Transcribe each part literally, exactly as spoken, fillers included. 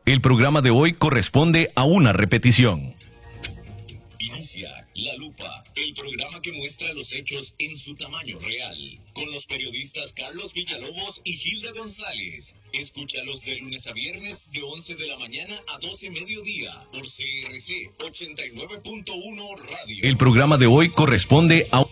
El programa de hoy corresponde a una repetición. Inicia La Lupa, el programa que muestra los hechos en su tamaño real, con los periodistas Carlos Villalobos y Gilda González. Escúchalos de lunes a viernes de once de la mañana a doce mediodía por C R C ochenta y nueve punto uno Radio. El programa de hoy corresponde a...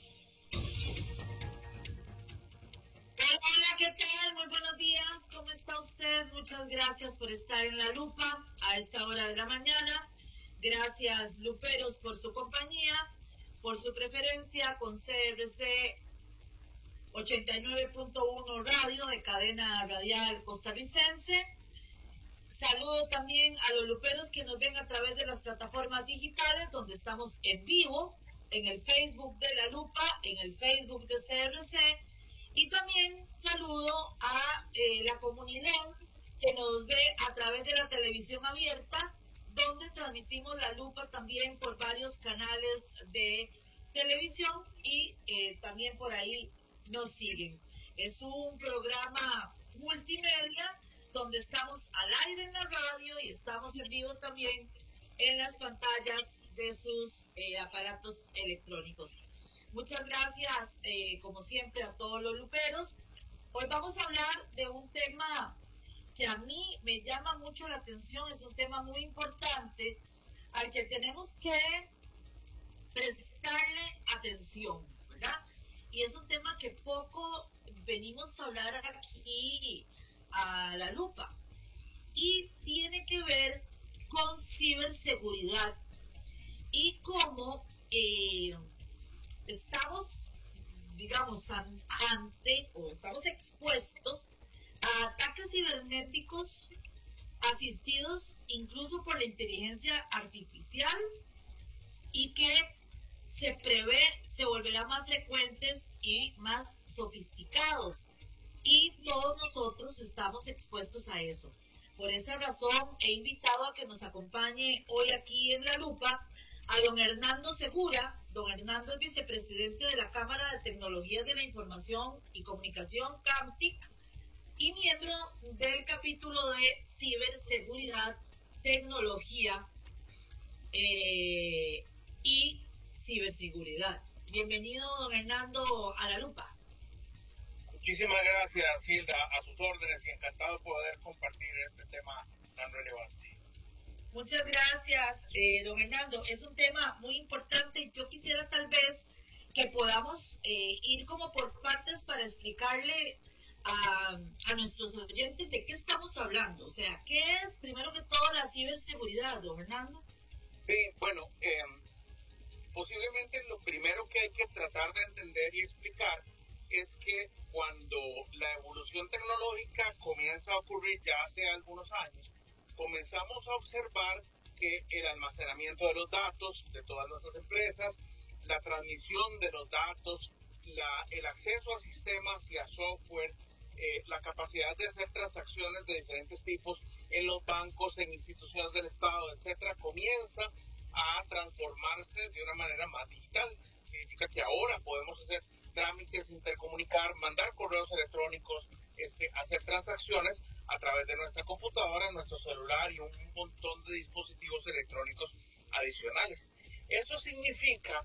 Hola, ¿qué tal? Muy buenos días. ¿Cómo está usted? Muchas gracias por estar en La Lupa a esta hora de la mañana. Gracias, luperos, por su compañía, por su preferencia con C R C ochenta y nueve punto uno Radio de cadena radial costarricense. Saludo también a los luperos que nos ven a través de las plataformas digitales, donde estamos en vivo, en el Facebook de La Lupa, en el Facebook de C R C. Y también saludo a eh, la comunidad que nos ve a través de la televisión abierta, donde transmitimos La Lupa también por varios canales de televisión y eh, también por ahí nos siguen. Es un programa multimedia donde estamos al aire en la radio y estamos en vivo también en las pantallas de sus eh, aparatos electrónicos. Muchas gracias, eh, como siempre, a todos los luperos. Hoy vamos a hablar de un tema que a mí me llama mucho la atención, es un tema muy importante al que tenemos que prestarle atención, ¿verdad? Y es un tema que poco venimos a hablar aquí a La Lupa. Y tiene que ver con ciberseguridad y cómo eh, estamos, digamos, ante o estamos expuestos a ataques cibernéticos asistidos incluso por la inteligencia artificial y que se prevé se volverán más frecuentes y más sofisticados. Y todos nosotros estamos expuestos a eso. Por esa razón he invitado a que nos acompañe hoy aquí en La Lupa a don Hernando Segura. Don Hernando es vicepresidente de la Cámara de Tecnologías de la Información y Comunicación, CAMTIC, y miembro del capítulo de Ciberseguridad, Tecnología eh, y Ciberseguridad. Bienvenido, don Hernando, a La Lupa. Muchísimas gracias, Hilda, a sus órdenes y encantado de poder compartir este tema tan relevante. Muchas gracias, eh, don Hernando. Es un tema muy importante y yo quisiera tal vez que podamos eh, ir como por partes para explicarle a, a nuestros oyentes de qué estamos hablando. O sea, ¿qué es primero que todo la ciberseguridad, don Hernando? Sí, bueno, eh, posiblemente lo primero que hay que tratar de entender y explicar es que cuando la evolución tecnológica comienza a ocurrir ya hace algunos años, comenzamos a observar que el almacenamiento de los datos de todas nuestras empresas, la transmisión de los datos, la, el acceso a sistemas y a software, eh, la capacidad de hacer transacciones de diferentes tipos en los bancos, en instituciones del Estado, etcétera, comienza a transformarse de una manera más digital. Significa que ahora podemos hacer trámites, intercomunicar, mandar correos electrónicos, este, hacer transacciones a través de nuestra computadora, nuestro celular y un montón de dispositivos electrónicos adicionales. Eso significa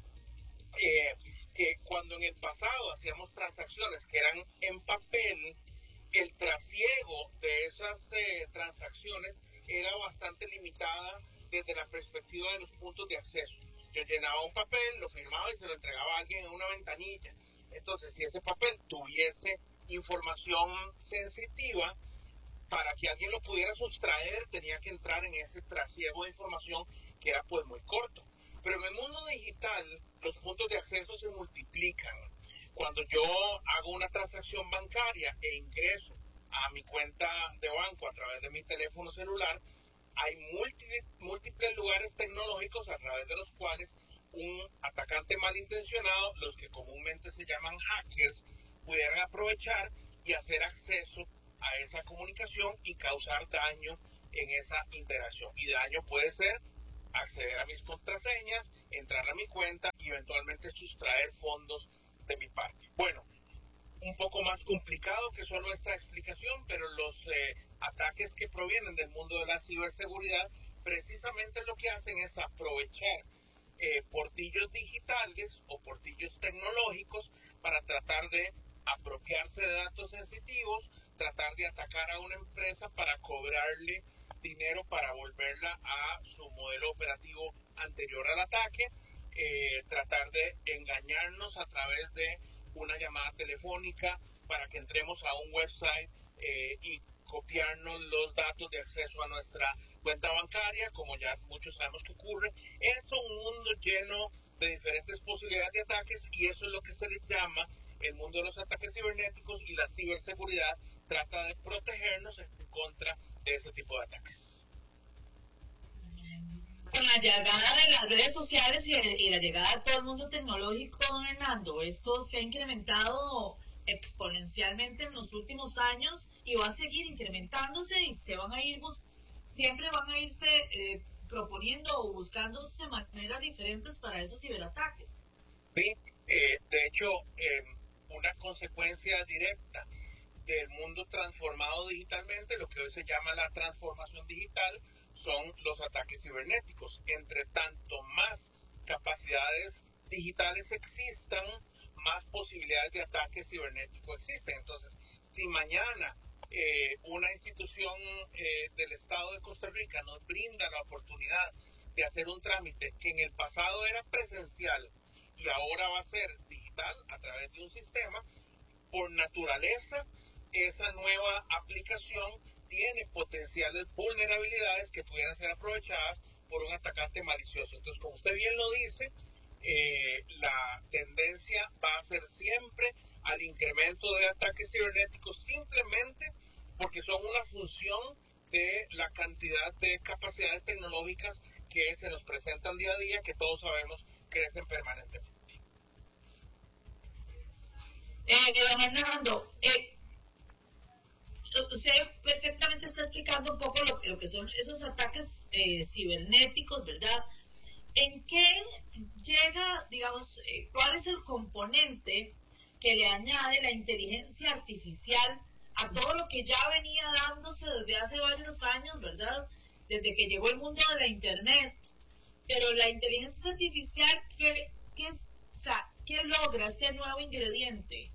eh, que cuando en el pasado hacíamos transacciones que eran en papel, el trasiego de esas eh, transacciones era bastante limitada desde la perspectiva de los puntos de acceso. Yo llenaba un papel, lo firmaba y se lo entregaba a alguien en una ventanilla. Entonces, si ese papel tuviese información sensitiva, para que alguien lo pudiera sustraer, tenía que entrar en ese trasiego de información que era pues muy corto. Pero en el mundo digital, los puntos de acceso se multiplican. Cuando yo hago una transacción bancaria e ingreso a mi cuenta de banco a través de mi teléfono celular, hay múltiples, múltiples lugares tecnológicos a través de los cuales un atacante malintencionado, los que comúnmente se llaman hackers, pudieran aprovechar y hacer acceso a esa comunicación y causar daño en esa interacción. Y daño puede ser acceder a mis contraseñas, entrar a mi cuenta y eventualmente sustraer fondos de mi parte. Bueno, un poco más complicado que solo esta explicación, pero los eh, ataques que provienen del mundo de la ciberseguridad, precisamente lo que hacen es aprovechar eh, portillos digitales o portillos tecnológicos para tratar de apropiarse de datos sensitivos, tratar de atacar a una empresa para cobrarle dinero para volverla a su modelo operativo anterior al ataque, eh, tratar de engañarnos a través de una llamada telefónica para que entremos a un website eh, y copiarnos los datos de acceso a nuestra cuenta bancaria, como ya muchos sabemos que ocurre. Es un mundo lleno de diferentes posibilidades de ataques y eso es lo que se le llama el mundo de los ataques cibernéticos, y la ciberseguridad trata de protegernos en contra de ese tipo de ataques. Con la llegada de las redes sociales y, el, y la llegada de todo el mundo tecnológico, don Hernando, esto se ha incrementado exponencialmente en los últimos años y va a seguir incrementándose y se van a ir bus- siempre van a irse eh, proponiendo o buscándose maneras diferentes para esos ciberataques. Sí, eh, de hecho, eh, una consecuencia directa del mundo transformado digitalmente, lo que hoy se llama la transformación digital, son los ataques cibernéticos. Entre tanto más capacidades digitales existan, más posibilidades de ataque cibernético existen. Entonces, si mañana eh, una institución eh, del Estado de Costa Rica nos brinda la oportunidad de hacer un trámite que en el pasado era presencial y ahora va a ser digital a través de un sistema, por naturaleza, esa nueva aplicación tiene potenciales vulnerabilidades que pudieran ser aprovechadas por un atacante malicioso. Entonces, como usted bien lo dice, eh, la tendencia va a ser siempre al incremento de ataques cibernéticos, simplemente porque son una función de la cantidad de capacidades tecnológicas que se nos presentan día a día, que todos sabemos crecen permanentemente. Eh, don Hernando, eh, usted perfectamente está explicando un poco lo, lo que son esos ataques eh, cibernéticos, ¿verdad? ¿En qué llega, digamos, eh, cuál es el componente que le añade la inteligencia artificial a todo lo que ya venía dándose desde hace varios años, ¿verdad? Desde que llegó el mundo de la Internet. Pero la inteligencia artificial, ¿qué, qué, es, o sea, ¿qué logra este nuevo ingrediente?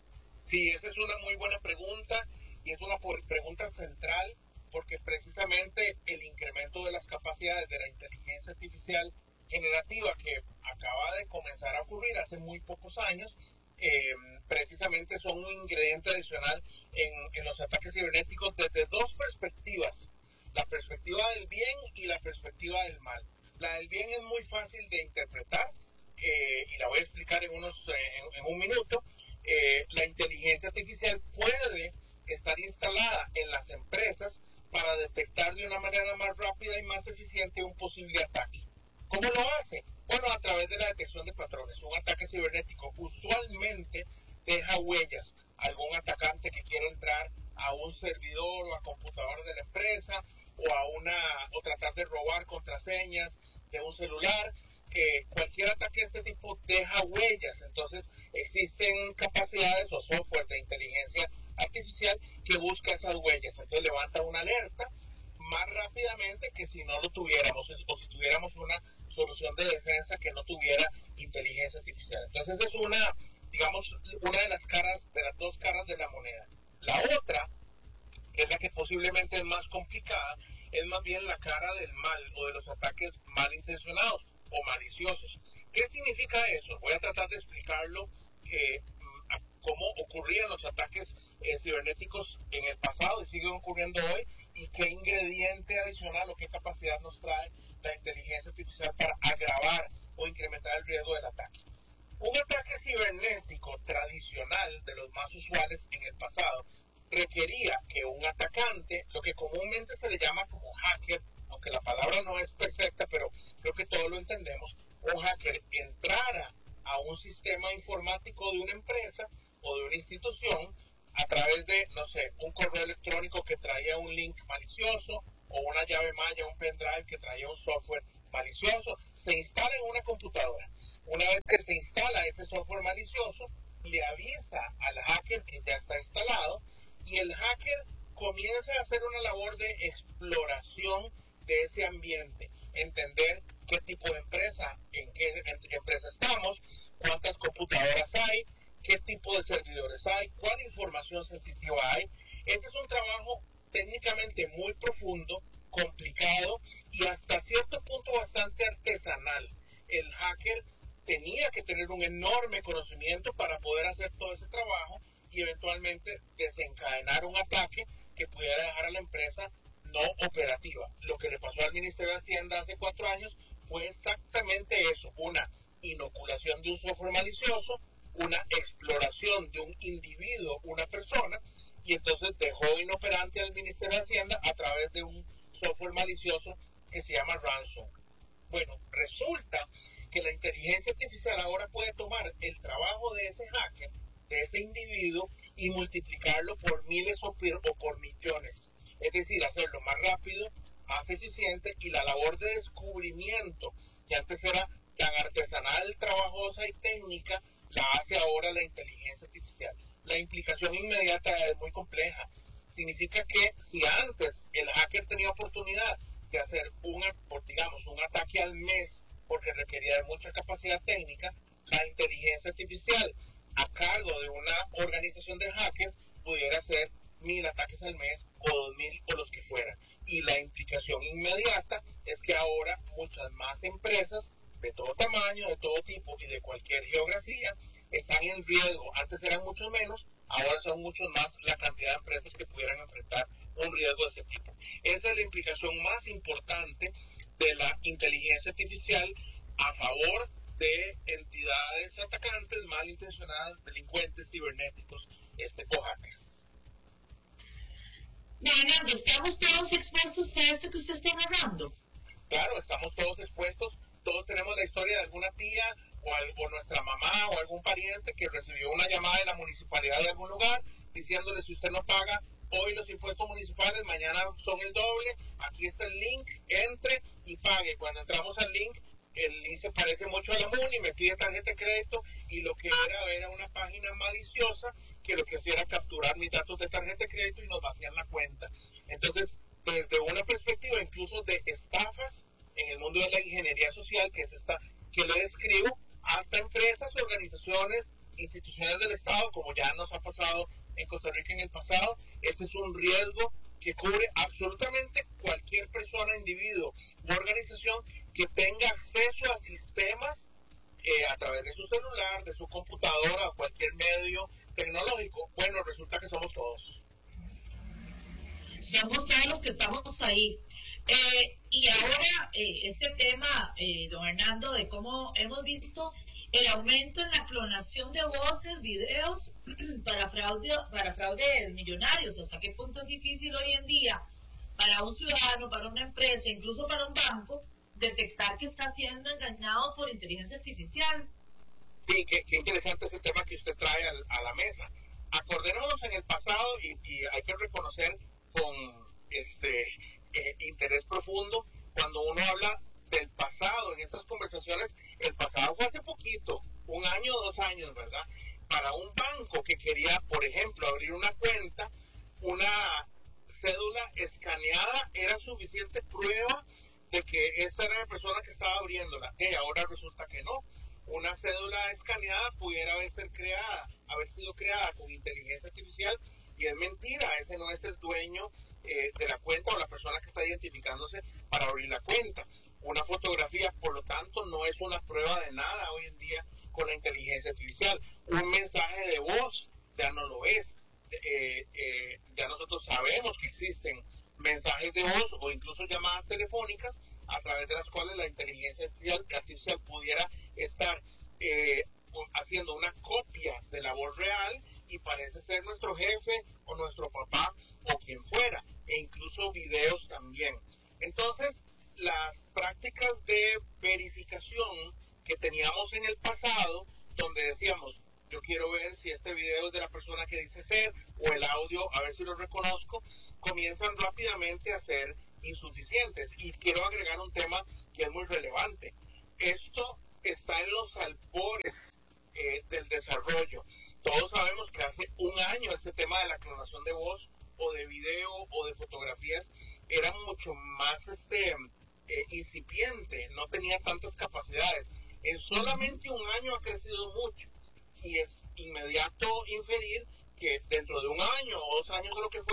Sí, esa es una muy buena pregunta y es una pregunta central, porque precisamente el incremento de las capacidades de la inteligencia artificial generativa que acaba de comenzar a ocurrir hace muy pocos años, eh, precisamente son un ingrediente adicional en, en los ataques cibernéticos desde dos perspectivas: la perspectiva del bien y la perspectiva del mal. La del bien es muy fácil de interpretar eh, y la voy a explicar en, unos, eh, en, en un minuto. Eh, la inteligencia artificial puede estar instalada en las empresas para detectar de una manera más rápida y más eficiente un posible ataque. ¿Cómo lo hace? Bueno, a través de la detección de patrones. Un ataque cibernético usualmente deja huellas. Algún atacante que quiere entrar a un servidor o a computadores de la empresa o a una o tratar de robar contraseñas de un celular. Eh, cualquier ataque de este tipo deja huellas. Entonces, existen capacidades o software de inteligencia artificial que busca esas huellas. Entonces, levanta una alerta más rápidamente que si no lo tuviéramos, o si tuviéramos una solución de defensa que no tuviera inteligencia artificial. Entonces, es una, digamos, una de las caras, de las dos caras de la moneda. La otra, que es la que posiblemente es más complicada, es más bien la cara del mal o de los ataques malintencionados o maliciosos. ¿Qué significa eso? Voy a tratar de explicarlo, eh, cómo ocurrían los ataques eh, cibernéticos en el pasado y siguen ocurriendo hoy, y qué ingrediente adicional o qué capacidad nos trae la inteligencia artificial para agravar o incrementar el riesgo del ataque. Un ataque cibernético tradicional, de los más usuales en el pasado, requería que un atacante, lo que comúnmente se le llama como hacker, aunque la palabra no es perfecta, pero creo que todos lo entendemos, un hacker entrara a un sistema informático de una empresa o de una institución a través de, no sé, un correo electrónico que traía un link malicioso, o una llave malla, un pendrive que traía un software malicioso, se instala en una computadora. Una vez que se instala ese software malicioso, le avisa al hacker que ya está instalado, y el hacker comienza a hacer una labor muy profundo, complicado y hasta cierto punto bastante artesanal. El hacker tenía que tener un enorme conocimiento para poder hacer todo ese trabajo y eventualmente desencadenar un ataque que pudiera dejar a la empresa no operativa. Lo que le pasó al Ministerio de Hacienda hace cuatro años fue exactamente eso, una inoculación de un software malicioso, una exploración de un individuo, una persona, y entonces dejó inoperante al Ministerio de Hacienda a través de un software malicioso que se llama ransom. Bueno, resulta que la inteligencia artificial ahora puede tomar el trabajo de ese hacker, de ese individuo, y multiplicarlo por miles o por millones. Es decir, hacerlo más rápido, más eficiente, y la labor de descubrimiento, que antes era tan artesanal, trabajosa y técnica, la hace ahora la inteligencia artificial. La implicación inmediata es muy compleja. Significa que si antes el hacker tenía oportunidad de hacer un, digamos, un ataque al mes porque requería de mucha capacidad técnica, la inteligencia artificial a cargo de una organización de hackers pudiera hacer mil ataques al mes o dos mil o los que fueran. Y la implicación inmediata es que ahora muchas más empresas de todo tamaño, de todo tipo y de cualquier geografía están en riesgo. Antes eran muchos menos, ahora son muchos más la cantidad de empresas que pudieran enfrentar un riesgo de ese tipo. Esa es la implicación más importante de la inteligencia artificial a favor de entidades atacantes, malintencionadas, delincuentes cibernéticos este, o hackers. Fernando, ¿estamos todos expuestos a esto que usted está narrando? Claro, estamos todos expuestos. Todos tenemos la historia de alguna tía o, al, o nuestra mamá o algún pariente que recibió una llamada de la municipalidad de algún lugar diciéndole: si usted no paga hoy los impuestos municipales, mañana son el doble, aquí está el link, entre y pague. Cuando entramos al link, el link se parece mucho a la MUNI, me pide tarjeta de crédito, y lo que era era una página maliciosa que lo que hacía era capturar mis datos de tarjeta de crédito y nos vacían la cuenta. Entonces, desde una perspectiva incluso de estafas en el mundo de la ingeniería social, que es esta que le describo, hasta empresas, organizaciones, instituciones del Estado, como ya nos ha pasado en Costa Rica en el pasado, ese es un riesgo que cubre absolutamente cualquier persona, individuo u organización que tenga acceso a sistemas eh, a través de su celular, de su computadora o cualquier medio tecnológico. Bueno, resulta que somos todos. Somos todos los que estamos ahí. Eh, y ahora eh, este tema, eh, don Hernando, de cómo hemos visto el aumento en la clonación de voces, videos para fraude, para fraudes millonarios. ¿Hasta qué punto es difícil hoy en día para un ciudadano, para una empresa, incluso para un banco, detectar que está siendo engañado por inteligencia artificial? Sí, qué, qué interesante ese tema que usted trae al, a la mesa. Acordémonos en el pasado, y, y hay que reconocer con este eh, interés profundo, cuando uno habla del pasado en estas conversaciones, el pasado fue hace poquito, un año o dos años, ¿verdad? Para un banco que quería, por ejemplo, abrir una cuenta, una cédula escaneada era suficiente prueba de que esa era la persona que estaba abriéndola. Y ahora resulta que no. Una cédula escaneada pudiera haber sido creada, haber sido creada con inteligencia artificial, y es mentira, ese no es el dueño eh, de la cuenta o la persona que está identificándose para abrir la cuenta. Una fotografía, por lo tanto, no es una prueba de nada hoy en día con la inteligencia artificial. Un mensaje de voz ya no lo es. Eh, eh, ya nosotros sabemos que existen mensajes de voz o incluso llamadas telefónicas a través de las cuales la inteligencia artificial pudiera estar eh, haciendo una copia de la voz real y parece ser nuestro jefe o nuestro papá o quien fuera, e incluso videos también. Entonces, las prácticas de verificación que teníamos en el pasado, donde decíamos: yo quiero ver si este video es de la persona que dice ser, o el audio, a ver si lo reconozco, comienzan rápidamente a ser insuficientes. Y quiero agregar un tema que es muy relevante. Esto está en los albores eh, del desarrollo. Todos sabemos que hace un año este tema de la clonación de voz o de video o de fotografías era mucho más este, eh, incipiente, no tenía tantas capacidades. En solamente un año ha crecido mucho, y es inmediato inferir que dentro de un año o dos años o lo que fuera,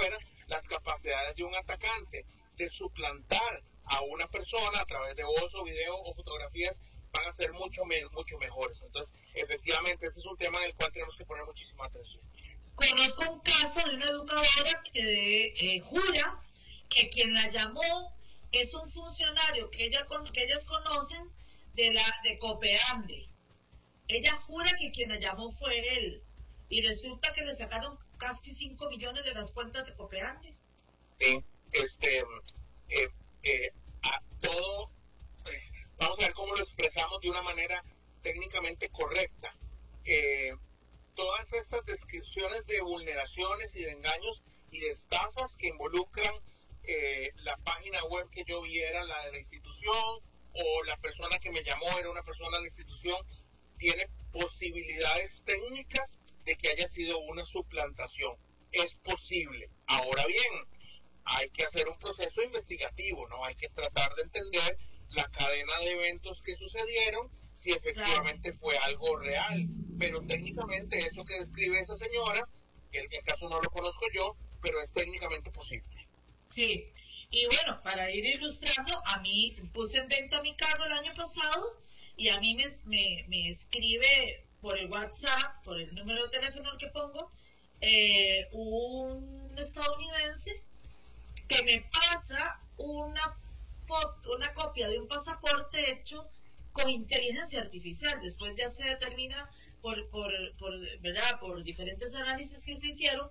las capacidades de un atacante de suplantar a una persona a través de voz o video o fotografías van a ser mucho, me- mucho mejores. Entonces, efectivamente, este es un tema en el cual tenemos que poner muchísima atención. Conozco un caso de una educadora que eh, jura que quien la llamó es un funcionario que, ella, que ellas conocen de la de Copeande. Ella jura que quien la llamó fue él. Y resulta que le sacaron casi cinco millones de las cuentas de Copeande. Sí, este, eh, eh, a todo, eh, vamos a ver cómo lo expresamos de una manera técnicamente correcta. Eh, todas estas descripciones de vulneraciones y de engaños y de estafas que involucran eh, la página web que yo vi era la de la institución, o la persona que me llamó era una persona de la institución, tiene posibilidades técnicas de que haya sido una suplantación. Es posible. Ahora bien, hay que hacer un proceso investigativo, ¿no? Hay que tratar de entender la cadena de eventos que sucedieron, si efectivamente fue algo real. Pero técnicamente eso que describe esa señora, que en el caso no lo conozco yo, pero es técnicamente posible. Sí, y bueno, para ir ilustrando, a mí puse en venta mi carro el año pasado y a mí me, me, me escribe por el WhatsApp, por el número de teléfono que pongo, eh, un estadounidense que me pasa una foto, una copia de un pasaporte hecho con inteligencia artificial. Después ya se determina por, por, por, ¿verdad? por diferentes análisis que se hicieron.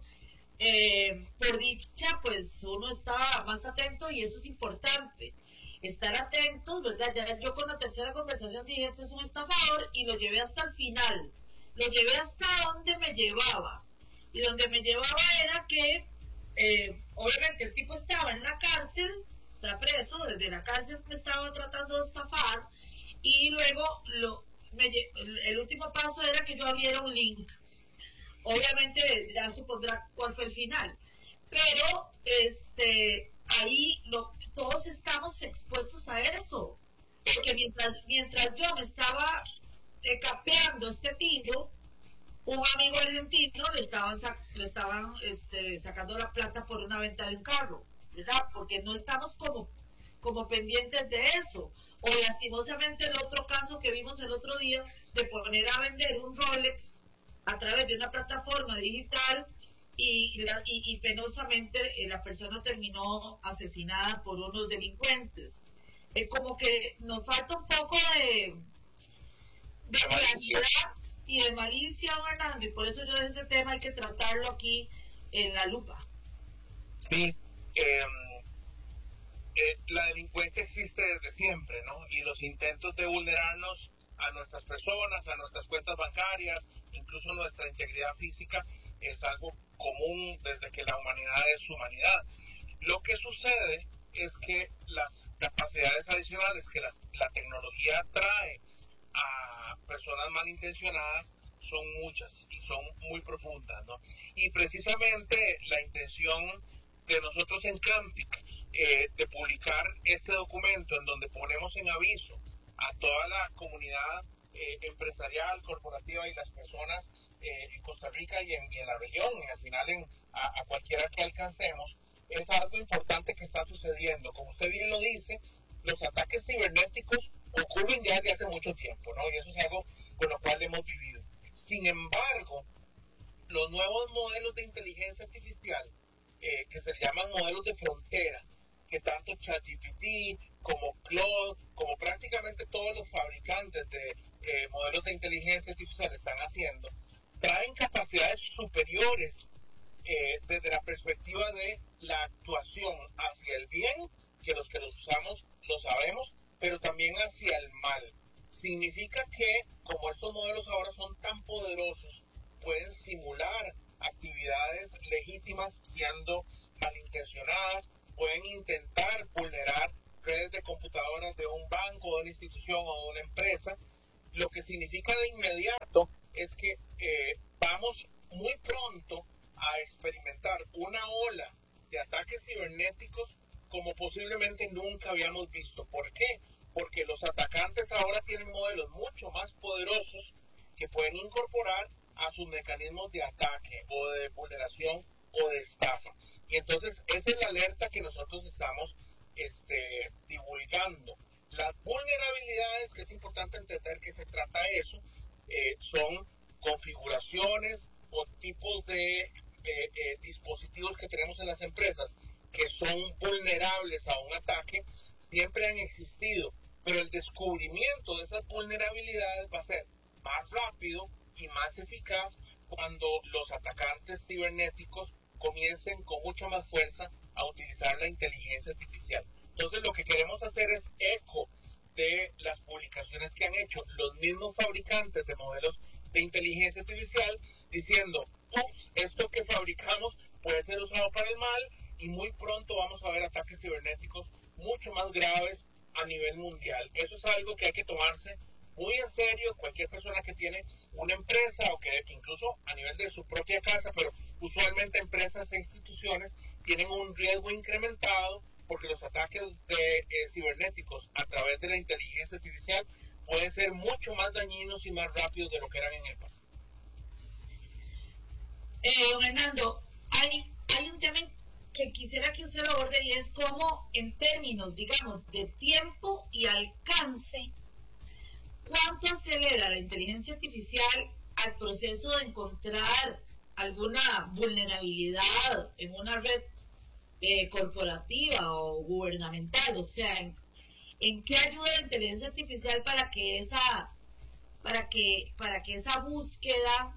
Eh, por dicha, pues uno está más atento y eso es importante. Estar atentos, ¿verdad? Ya yo con la tercera conversación dije, este es un estafador y lo llevé hasta el final. Lo llevé hasta donde me llevaba. Y donde me llevaba era que, eh, obviamente, el tipo estaba en la cárcel, está preso, desde la cárcel me estaba tratando de estafar. Y luego, lo, me, el, el último paso era que yo abriera un link. Obviamente ya supondrá cuál fue el final, pero este ahí lo, todos estamos expuestos a eso, porque mientras mientras yo me estaba eh, capeando este tiro, un amigo argentino le estaban le estaban este, sacando la plata por una venta de un carro, ¿verdad? Porque no estamos como como pendientes de eso. O lastimosamente el otro caso que vimos el otro día de poner a vender un Rolex a través de una plataforma digital y, la, y, y penosamente eh, la persona terminó asesinada por unos delincuentes. Es eh, como que nos falta un poco de, de claridad y de malicia, Hernando, y por eso yo de este tema hay que tratarlo aquí en la lupa. Sí, eh, eh, la delincuencia existe desde siempre, ¿no? Y los intentos de vulnerarnos a nuestras personas, a nuestras cuentas bancarias, incluso nuestra integridad física, es algo común desde que la humanidad es humanidad. Lo que sucede es que las capacidades adicionales que la, la tecnología trae a personas malintencionadas son muchas y son muy profundas, ¿no? Y precisamente la intención de nosotros en Camtic eh, de publicar este documento en donde ponemos en aviso a toda la comunidad eh, empresarial, corporativa y las personas eh, en Costa Rica y en, y en la región, y al final en, a, a cualquiera que alcancemos, es algo importante que está sucediendo. Como usted bien lo dice, los ataques cibernéticos ocurren ya desde hace mucho tiempo, ¿no? Y eso es algo con lo cual hemos vivido. Sin embargo, los nuevos modelos de inteligencia artificial, eh, que se llaman modelos de frontera, que tanto ChatGPT como Claude, como prácticamente todos los fabricantes de eh, modelos de inteligencia artificial están haciendo, traen capacidades superiores eh, desde la perspectiva de la actuación hacia el bien, que los que los usamos lo sabemos, pero también hacia el mal. Significa que, como estos modelos ahora son tan poderosos, pueden simular actividades legítimas siendo malintencionadas, pueden intentar vulnerar redes de computadoras de un banco, de una institución o de una empresa, lo que significa de inmediato es que eh, vamos muy pronto a experimentar una ola de ataques cibernéticos como posiblemente nunca habíamos visto. ¿Por qué? Porque los atacantes ahora tienen modelos mucho más poderosos que pueden incorporar a sus mecanismos de ataque o de vulneración o de estafa. Y entonces esa es la alerta que nosotros estamos este, divulgando. Las vulnerabilidades, que es importante entender que se trata de eso, eh, son configuraciones o tipos de eh, eh, dispositivos que tenemos en las empresas que son vulnerables a un ataque, siempre han existido, pero el descubrimiento de esas vulnerabilidades va a ser más rápido y más eficaz cuando los atacantes cibernéticos comiencen con mucha más fuerza a utilizar la inteligencia artificial. Entonces lo que queremos hacer es eco de las publicaciones que han hecho los mismos fabricantes de modelos de inteligencia artificial diciendo, ups, esto que fabricamos puede ser usado para el mal y muy pronto vamos a ver ataques cibernéticos mucho más graves a nivel mundial. Eso es algo que hay que tomarse muy en serio. Cualquier persona que tiene una empresa o que incluso a nivel de su propia casa, pero usualmente empresas e instituciones tienen un riesgo incrementado porque los ataques de, eh, cibernéticos a través de la inteligencia artificial pueden ser mucho más dañinos y más rápidos de lo que eran en el pasado. Eh, don Hernando, hay, hay un tema que quisiera que usted lo aborde y es cómo en términos, digamos, de tiempo y alcance, ¿cuánto acelera la inteligencia artificial al proceso de encontrar alguna vulnerabilidad en una red eh, corporativa o gubernamental? O sea, ¿en, en qué ayuda la inteligencia artificial para que esa, para que, para que esa búsqueda,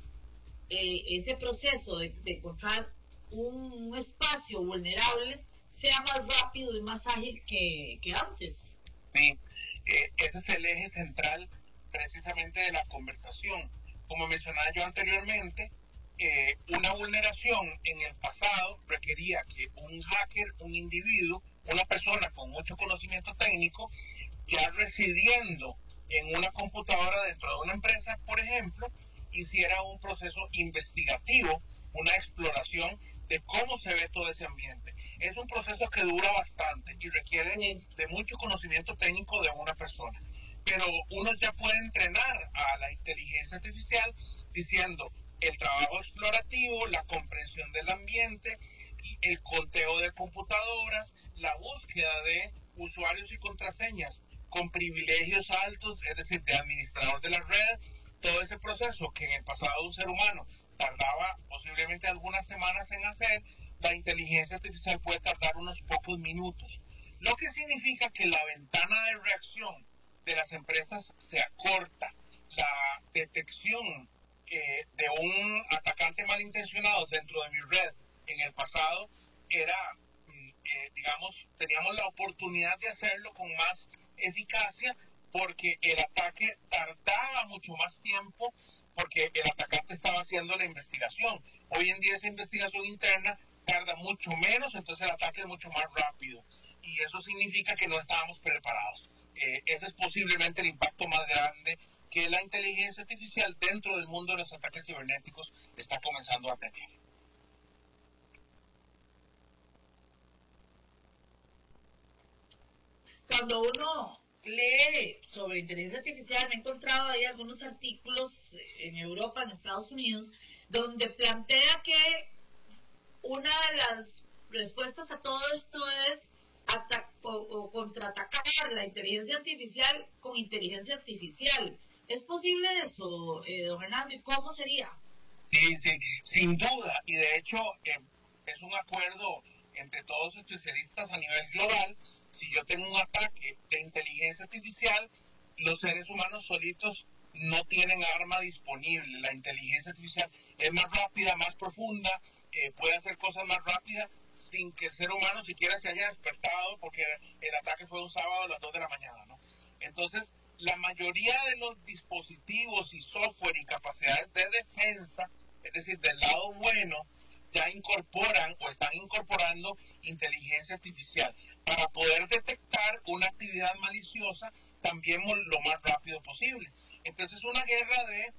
eh, ese proceso de, de encontrar un, un espacio vulnerable sea más rápido y más ágil que, que antes? Sí. Eh, ese es el eje central precisamente de la conversación. Como mencionaba yo anteriormente, eh, una vulneración en el pasado requería que un hacker, un individuo, una persona con mucho conocimiento técnico, ya residiendo en una computadora dentro de una empresa, por ejemplo, hiciera un proceso investigativo, una exploración de cómo se ve todo ese ambiente. Es un proceso que dura bastante y requiere sí. de mucho conocimiento técnico de una persona. Pero uno ya puede entrenar a la inteligencia artificial diciendo el trabajo explorativo, la comprensión del ambiente, el conteo de computadoras, la búsqueda de usuarios y contraseñas con privilegios altos, es decir, de administrador de la red, todo ese proceso que en el pasado un ser humano tardaba posiblemente algunas semanas en hacer, la inteligencia artificial puede tardar unos pocos minutos, lo que significa que la ventana de reacción de las empresas se acorta. La detección eh, de un atacante malintencionado dentro de mi red en el pasado era, eh, digamos, teníamos la oportunidad de hacerlo con más eficacia porque el ataque tardaba mucho más tiempo porque el atacante estaba haciendo la investigación. Hoy en día esa investigación interna tarda mucho menos, entonces el ataque es mucho más rápido. Y eso significa que no estábamos preparados. Eh, ese es posiblemente el impacto más grande que la inteligencia artificial dentro del mundo de los ataques cibernéticos está comenzando a tener. Cuando uno lee sobre inteligencia artificial, me he encontrado ahí algunos artículos en Europa, en Estados Unidos, donde plantea que una de las respuestas a todo esto es atac- o, o contraatacar la inteligencia artificial con inteligencia artificial. ¿Es posible eso, eh, don Hernando? ¿Y cómo sería? Sí, sí, sin duda. Y de hecho, eh, es un acuerdo entre todos los especialistas a nivel global. Si yo tengo un ataque de inteligencia artificial, los seres humanos solitos no tienen arma disponible. La inteligencia artificial es más rápida, más profunda, eh, puede hacer cosas más rápidas sin que el ser humano siquiera se haya despertado porque el ataque fue un sábado a las dos de la mañana, ¿no? Entonces, la mayoría de los dispositivos y software y capacidades de defensa, es decir, del lado bueno, ya incorporan o están incorporando inteligencia artificial para poder detectar una actividad maliciosa también lo más rápido posible. Entonces, es una guerra de